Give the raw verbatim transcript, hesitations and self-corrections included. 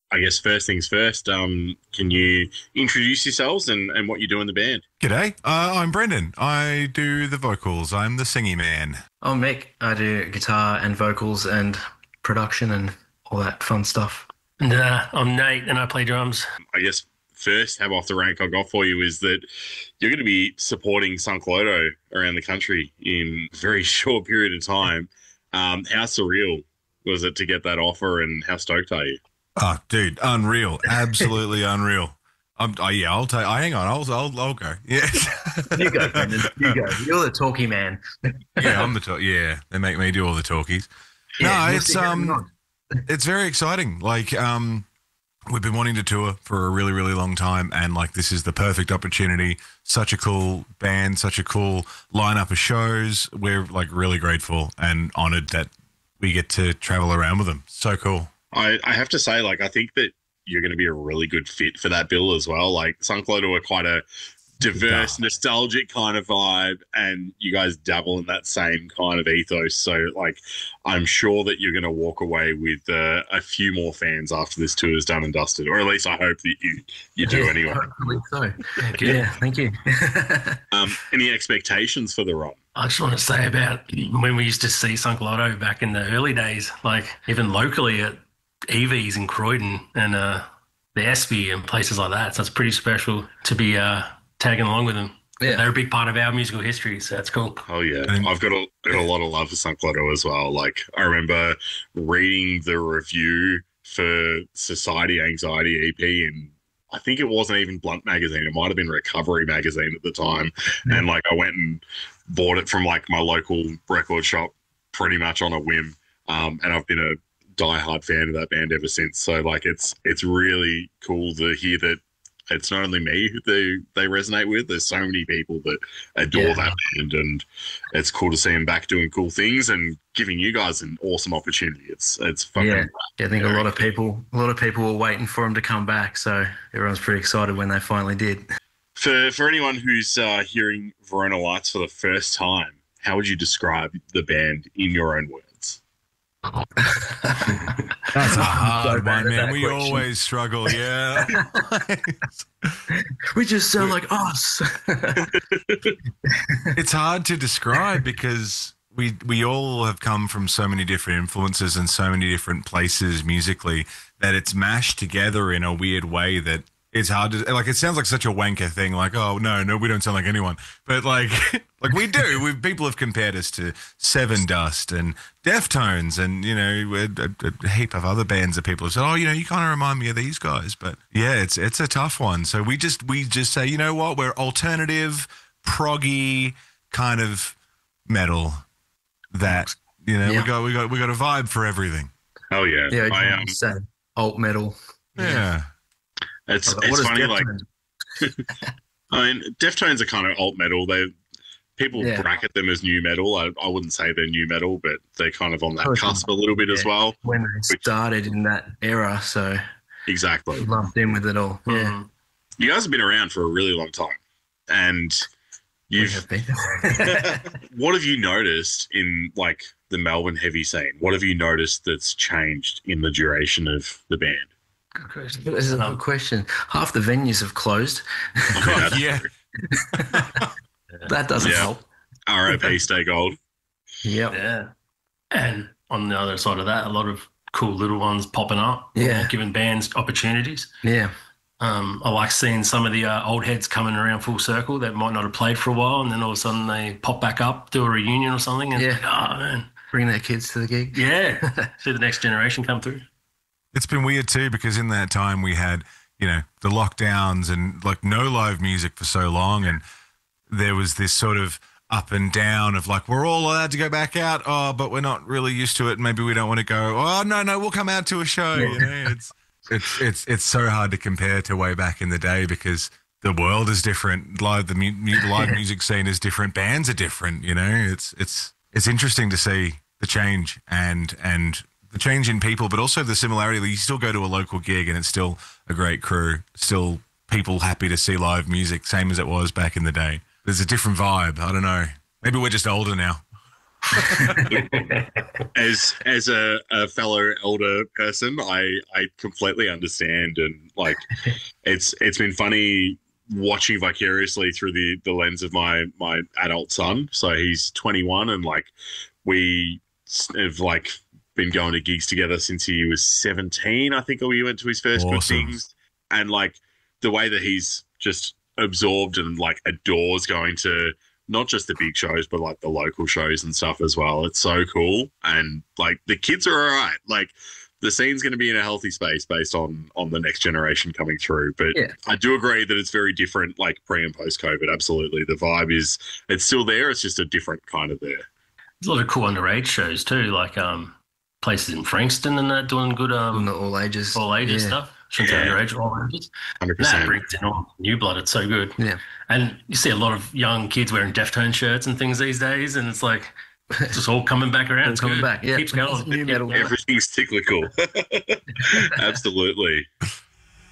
I guess first things first, um, can you introduce yourselves and, and what you do in the band? G'day, uh, I'm Brendan. I do the vocals. I'm the singy man. I'm Mick. I do guitar and vocals and production and all that fun stuff. And uh, I'm Nate, and I play drums. I guess first have off the rank I got for you is that you're going to be supporting Sunk Loto around the country in a very short period of time. Um, how surreal was it to get that offer, and how stoked are you? Oh, dude, unreal. Absolutely unreal. I'm, oh, yeah, I'll take. I hang on. I'll, I'll, I'll go. Yeah. You go, Brendan. You go. You're the talkie man. Yeah, I'm the talk. Yeah, they make me do all the talkies. Yeah, no, you'll it's see everything um, on. it's very exciting. Like um, we've been wanting to tour for a really, really long time, and like this is the perfect opportunity. Such a cool band, such a cool lineup of shows. We're like really grateful and honored that we get to travel around with them. So cool. I, I have to say, like, I think that you're going to be a really good fit for that bill as well. Like, Sunk Loto are quite a diverse, nostalgic kind of vibe, and you guys dabble in that same kind of ethos. So, like, I'm sure that you're going to walk away with uh, a few more fans after this tour is done and dusted, or at least I hope that you, you do Yeah, anyway. hopefully so. Yeah, thank you. Um, any expectations for the run? I just want to say about when we used to see Sunk Lotto back in the early days, like even locally at Evie's in Croydon and uh, the S B and places like that. So it's pretty special to be uh, tagging along with them. Yeah. They're a big part of our musical history, so that's cool. Oh yeah, And- I've got a, got a lot of love for Sunk Loto as well. Like, I remember reading the review for Society Anxiety E P, and I think it wasn't even Blunt magazine. It might have been Recovery magazine at the time. And like, I went and bought it from like my local record shop pretty much on a whim. Um, and I've been a diehard fan of that band ever since. So like, it's it's really cool to hear that it's not only me who they, they resonate with. There's so many people that adore Yeah. that band, and it's cool to see them back doing cool things and giving you guys an awesome opportunity. It's it's fucking Yeah. Yeah, I think a lot of people, a lot of people were waiting for him to come back. So everyone's pretty excited when they finally did. For for anyone who's uh, hearing Verona Lights for the first time, how would you describe the band in your own words? That's a hard So bad one, at man. that We question. always struggle. Yeah. We just sound like us. It's hard to describe because we we all have come from so many different influences and so many different places musically that it's mashed together in a weird way that it's hard to like. It sounds like such a wanker thing, like, oh no, no, we don't sound like anyone, but like like we do. We people have compared us to Seven Dust and Deftones, and you know a, a, a heap of other bands that people have said, oh, you know, you kind of remind me of these guys. But yeah, it's it's a tough one. So we just we just say, you know what, we're alternative, proggy kind of metal that you know Yeah. we got we got we got a vibe for everything. Oh yeah, Yeah, I um, say alt metal. Yeah. it's What it's is funny. Like, Deftones? I mean, Deftones are kind of alt metal. They people Yeah. bracket them as new metal. I, I wouldn't say they're new metal, but they're kind of on that Oh, cusp a little bit as yeah. well. When they started in that era, so Exactly. lumped in with it all. Yeah. Mhm. You guys have been around for a really long time, and We you've have been. what have you noticed in like the Melbourne heavy scene? What have you noticed that's changed in the duration of the band? Good question. This is a good question. Half the venues have closed. Oh, yeah. That doesn't Yeah. help. R I P Stay Gold. Yep. Yeah. And on the other side of that, a lot of cool little ones popping up, you Yeah. know, giving bands opportunities. Yeah. Um, I like seeing some of the uh, old heads coming around full circle that might not have played for a while, and then all of a sudden they pop back up, do a reunion or something, and Yeah. like, oh man, Bring their kids to the gig. yeah, see the next generation come through. It's been weird too because in that time we had, you know, the lockdowns and like no live music for so long, and there was this sort of up and down of like we're all allowed to go back out, oh, but we're not really used to it. Maybe we don't want to go. Oh no, no, we'll come out to a show. You know, it's it's it's it's so hard to compare to way back in the day because the world is different. Live the mu- mu- live music scene is different. Bands are different. You know, it's it's it's interesting to see the change and and the change in people, but also the similarity. You still go to a local gig and it's still a great crew, still people happy to see live music, same as it was back in the day. There's a different vibe. I don't know. Maybe we're just older now. as as a, a fellow elder person, I I completely understand, and like it's it's been funny watching vicariously through the the lens of my my adult son. So he's twenty-one, and like we have like been going to gigs together since he was seventeen. I think we went to his first good Awesome. things, and like the way that he's just absorbed and like adores going to not just the big shows, but like the local shows and stuff as well. It's so cool. And like the kids are all right. Like the scene's going to be in a healthy space based on on the next generation coming through. But Yeah. I do agree that it's very different, like pre and post COVID. Absolutely. The vibe is, it's still there. It's just a different kind of there. There's a lot of cool underage shows too, like um places in Frankston and that doing good On um the all ages. all ages yeah. stuff. Shouldn't say Yeah. underage, all ages. one hundred And that percent. brings in all new blood. It's so good. Yeah. And you see a lot of young kids wearing Deftones shirts and things these days, and it's like it's just all coming back around. All It's coming good. back, yeah. Keeps going. New Keep metal. going. Everything's cyclical. Absolutely.